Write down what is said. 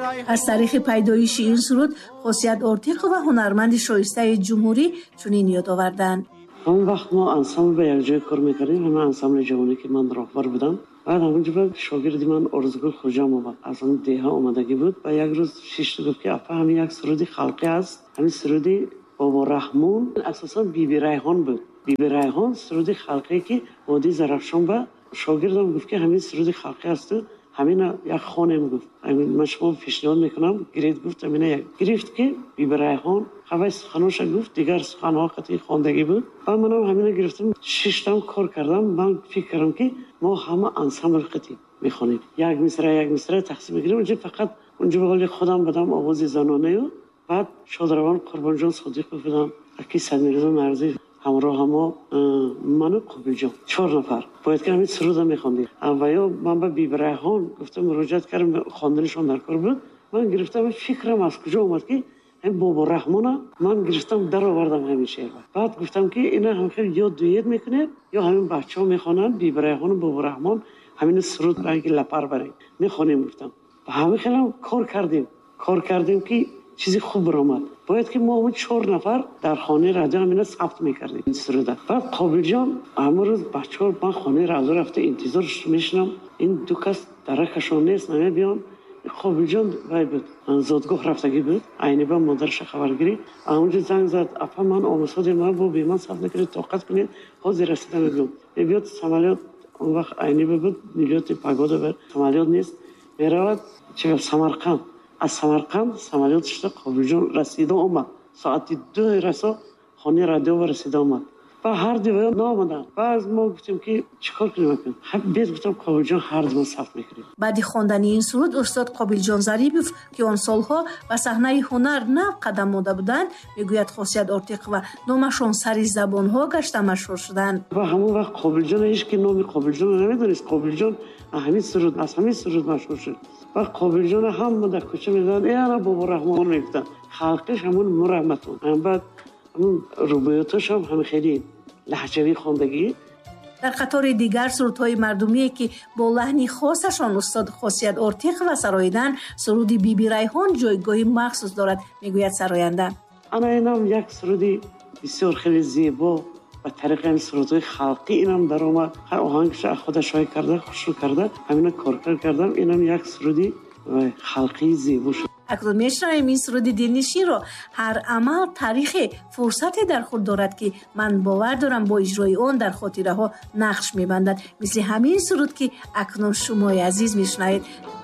аз тариқи пайдоиши ин суруд Хосият Ортиқова ҳунарманди шоистаи ҷумҳурӣ чунин ёд оварданд. ҳамон вақт мо ансамбл ба якҷоя кор мекардем, ҳама ансамбли ҷавонӣ ки ман роҳбар будам. баъд ҳамонҷо ба шогирди ман Орзугул Хоҷам омад, аз он деҳа омадагӣ буд ва як рӯз шишта гуфт ки апа ҳамин як суруди халқӣ аст, ҳамин суруди Бобо Раҳмон асосан Биби Райҳон буд. Биби Райҳон суруди халқие ки Водии Зарафшон ба шогирдам гуфт ки ҳамин суруди халқӣ асту ҳамина як хонем гуфт. Ман шумо пешниҳод мекунам гиред гуфт ҳамина як гирифт ки Биби Райҳон ҳавай суханоша гуфт, дигар суханҳо қати хондагӣ буд. ва манам ҳамина гирифтам, шиштам кор кардам. Ман фикр кардам ки мо ҳама ансамбл қати мехонем, як мисра тақсим мекунем. унҷо фақат унҷо ба ҳоли худам будам, овози занонаю. баъд шодравон Қурбонҷон Содиқов будам, аки Садмирзо Нарзӣ, ҳамроҳамо ману Қобилҷон, 4 нафар бояд ки ҳамин суруда мехондем. Аввало ман ба Биби Райҳон гуфтам, муроҷиат кардам, хонданишон дар кор буд. ман гирифтам, фикрам аз куҷо омад ки Бобо Раҳмона, ман гирифтам даровардам ҳамин шеърва. баъд гуфтам ки ина ҳамхел ё дует мекунем ё ҳамин бачаҳо мехонанд, Биби Райҳону Бобо Раҳмон ҳамин суруд ранги лапар барем мехонем. гуфтам ба ҳамихелам кор кардем ки чизи хуб баромад. бояд ки мо 4 нафар дар хонаи радио ҳамина сабт мекардем ин суруда. баъд Қобилҷон ҳамон рӯз бачаҳо ман хонаи радио рафта интизор мешинам, ин ду кас даракашон нест, намебиён. Қобилҷон вай буд, зодгоҳ рафтагӣ буд, айни ба модараша хабаргирӣ. ҳамонҷо занг зад, апа ман омосодем, ман бо беман сабт накунед, тоқат кунед, ҳозир расида мебиём. мебиёд самолёт, он вақт айни буд, миллиоти пагода бар, самолёт нест, меравад Самарқанд. аз Самарқанд самолёт шуда Қобилҷон расида омад. соати 2 расо хонаи радио расида омад. ва ҳар дивоё наомаданд. баъд мо гуфтем ки чикор кунем акун. без гуфтам Қобилҷон ҳар дивоё сабт мекунем. баъди хондани ин суруд устод Қобилҷон Зарипов, ки он солҳо ба саҳнаи ҳунар нав қадам мода буданд, мегӯяд Хосият Ортиқова номашон сари забонҳо гашта машҳур шуданд. ва ҳамон вақт Қобилҷон ҳеҷ ки номи Қобилҷон намедонист. Қобилҷон ҳамин суруд аз ҳамин суруд машҳур шуд. ва Қобилҷон ҳама дар кӯча мезананд, ана Бобо Раҳмон мегуфтанд. халқиш ҳамон мураҳматон. баъд ҳамон рубоиёташам ҳам хеле лаҳҷавӣ хондагӣ. дар қатори дигар сурудҳои мардумие ки бо лаҳни хосашон устод Хосият Ортиқова сароиданд, суруди Биби Райҳон ҷойгоҳи махсус дорад, мегӯяд сароянда. ана инам як суруди бисёр хеле зебо ба тариқи ин сурудҳои халқӣ инам даромад. ҳар оҳангша худа шоҳӣ карда, хушрӯ карда, ҳамина коркар кардам. инам як суруди халқии зебо шуд. акнун мешунавем ин суруди дилнишинро. ҳар амал таърихе, фурсате дар худ дорад ки ман бовар дорам бо иҷрои он дар хотираҳо нақш мебандад. мисли ҳамин суруд ки акнун шумои азиз мешунавед.